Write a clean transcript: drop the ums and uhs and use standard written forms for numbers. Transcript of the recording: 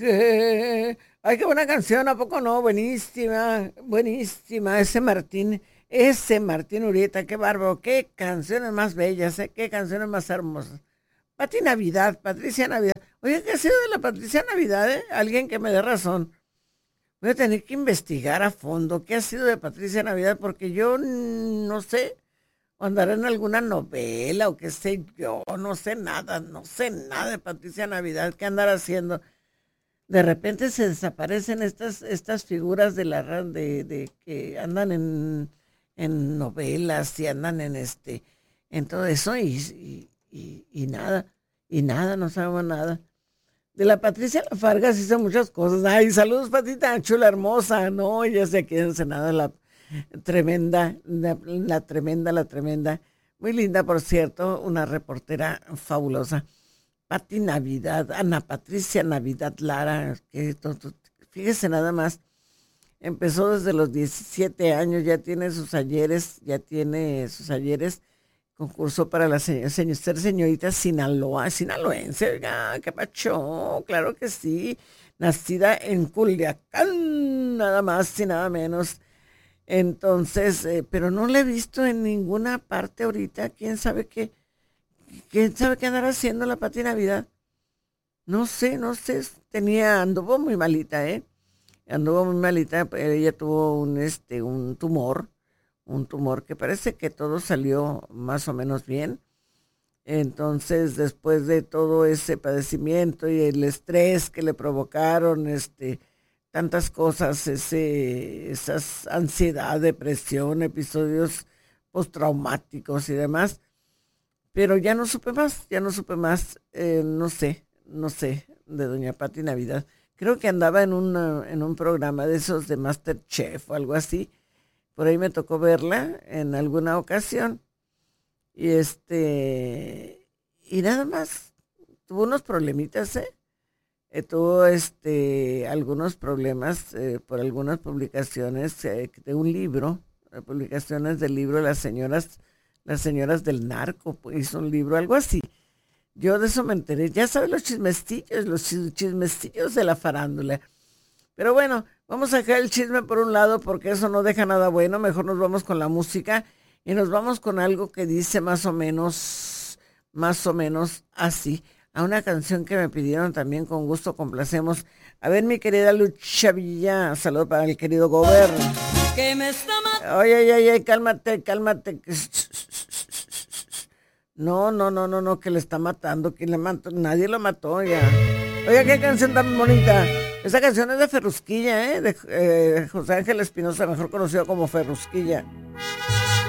Ay, qué buena canción, ¿a poco no? Buenísima, buenísima. Ese Martín Urieta, qué bárbaro, qué canciones más bellas, qué canciones más hermosas. Pati Navidad, Patricia Navidad. Oye, ¿qué ha sido de la Patricia Navidad, eh? Alguien que me dé razón. Voy a tener que investigar a fondo qué ha sido de Patricia Navidad, porque yo no sé, o andará en alguna novela o qué sé yo, no sé nada de Patricia Navidad, qué andar haciendo. De repente se desaparecen estas figuras de que andan en novelas y andan en todo eso y nada, no sabemos nada. De la Patricia Fargas hizo muchas cosas. Ay, saludos, Patita, chula, hermosa. No, ya sé aquí en Ensenada, la tremenda, la tremenda. Muy linda, por cierto, una reportera fabulosa. Pati Navidad, Ana Patricia Navidad Lara, fíjese nada más, empezó desde los 17 años, ya tiene sus ayeres, concursó para ser señorita sinaloense, oiga, qué pacho, claro que sí, nacida en Culiacán, nada más y nada menos. Entonces, pero no la he visto en ninguna parte ahorita, quién sabe qué andará haciendo la Pati Navidad. No sé, anduvo muy malita, ¿eh? Anduvo muy malita, ella tuvo un tumor que parece que todo salió más o menos bien. Entonces, después de todo ese padecimiento y el estrés que le provocaron, tantas cosas, esas ansiedad, depresión, episodios postraumáticos y demás, pero ya no supe más, no sé, de doña Pati Navidad. Creo que andaba en un programa de esos de MasterChef o algo así. Por ahí me tocó verla en alguna ocasión. Y nada más. Tuvo unos problemitas, ¿eh? Tuvo algunos problemas por algunas publicaciones de un libro, publicaciones del libro Las señoras del narco, pues, hizo un libro, algo así. Yo de eso me enteré. Ya sabes los chismecillos de la farándula. Pero bueno, vamos a dejar el chisme por un lado porque eso no deja nada bueno. Mejor nos vamos con la música y nos vamos con algo que dice más o menos así. A una canción que me pidieron también, con gusto complacemos. A ver, mi querida Lucha Villa, saludo para el querido Gober. Que me está matando. Oye, ay, ay, ay, cálmate, cálmate. No, no, no, no, no, que le está matando. ¿Quién le mató? Nadie lo mató ya. Oiga, qué canción tan bonita. Esa canción es de Ferrusquilla, ¿eh? De José Ángel Espinosa, mejor conocido como Ferrusquilla.